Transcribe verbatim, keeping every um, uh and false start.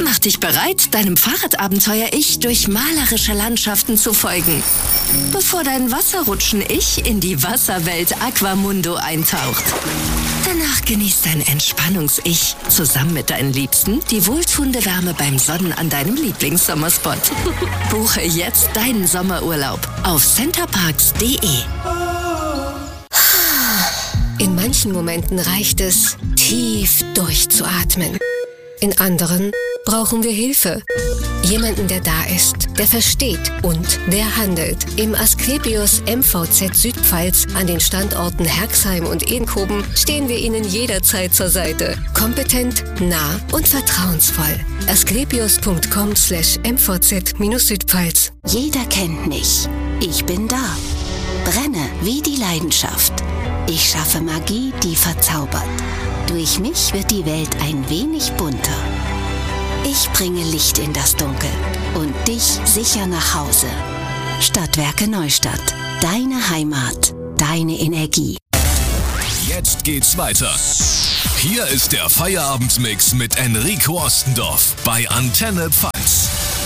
Mach dich bereit, deinem Fahrradabenteuer-Ich durch malerische Landschaften zu folgen, bevor dein Wasserrutschen-Ich in die Wasserwelt Aquamundo eintaucht. Danach genießt dein Entspannungs-Ich zusammen mit deinen Liebsten die wohltuende Wärme beim Sonnen an deinem Lieblingssommerspot. Buche jetzt deinen Sommerurlaub auf centerparks punkt de. In manchen Momenten reicht es, tief durchzuatmen. In anderen brauchen wir Hilfe. Jemanden, der da ist, der versteht und der handelt. Im Asklepios M V Z Südpfalz an den Standorten Herxheim und Enkhoben stehen wir Ihnen jederzeit zur Seite. Kompetent, nah und vertrauensvoll. asklepios punkt com slash m v z Südpfalz. Jeder kennt mich. Ich bin da. Brenne wie die Leidenschaft. Ich schaffe Magie, die verzaubert. Durch mich wird die Welt ein wenig bunter. Ich bringe Licht in das Dunkel und dich sicher nach Hause. Stadtwerke Neustadt. Deine Heimat. Deine Energie. Jetzt geht's weiter. Hier ist der Feierabendmix mit Enrico Ostendorf bei Antenne Pfalz.